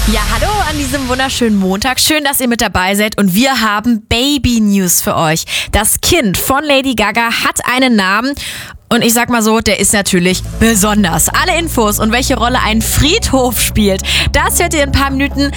Ja, hallo an diesem wunderschönen Montag. Schön, dass ihr mit dabei seid und wir haben Baby News für euch. Das Kind von Lady Gaga hat einen Namen und ich sag mal so, der ist natürlich besonders. Alle Infos und welche Rolle ein Friedhof spielt, das hört ihr in ein paar Minuten